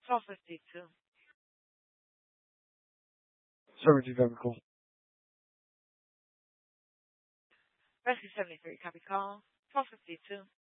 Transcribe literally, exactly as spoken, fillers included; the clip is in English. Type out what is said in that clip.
twelve fifty-two. Service Chemical. Rescue seventy-three, copy call. twelve fifty-two.